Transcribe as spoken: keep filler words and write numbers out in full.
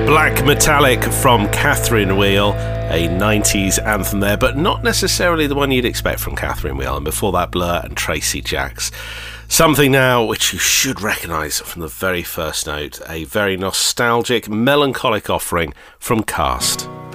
Black Metallic from Catherine Wheel, a nineties anthem there, but not necessarily the one you'd expect from Catherine Wheel. And before that, Blur and Tracy Jacks. Something now which you should recognise from the very first note, a very nostalgic, melancholic offering from Cast.